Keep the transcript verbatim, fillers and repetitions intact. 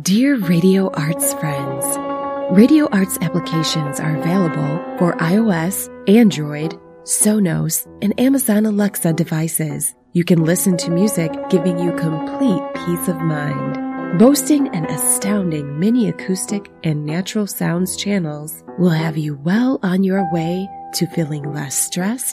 Dear Radio Arts friends, Radio Arts applications are available for iOS, Android, Sonos, and Amazon Alexa devices. You can listen to music giving you complete peace of mind. Boasting an astounding mini acoustic and natural sounds channels will have you well on your way to feeling less stressed